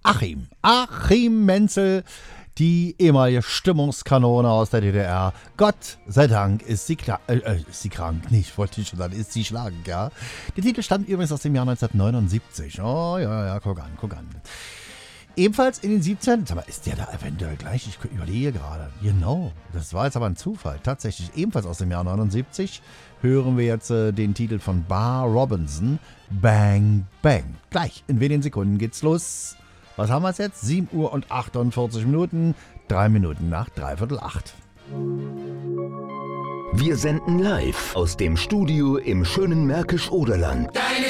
Achim Menzel, die ehemalige Stimmungskanone aus der DDR. Gott sei Dank ist sie krank. Nicht, wollte ich schon sagen, ist sie schlagend, ja. Der Titel stammt übrigens aus dem Jahr 1979. Oh, ja, guck an. Ebenfalls in den 17. Aber ist der da eventuell gleich? Ich überlege gerade. Genau, das war jetzt aber ein Zufall. Tatsächlich ebenfalls aus dem Jahr 79 hören wir jetzt den Titel von Bar Robinson, Bang Bang. Gleich, in wenigen Sekunden geht's los. Was haben wir jetzt? 7 Uhr und 48 Minuten, 3 Minuten nach 7:45. Wir senden live aus dem Studio im schönen Märkisch-Oderland.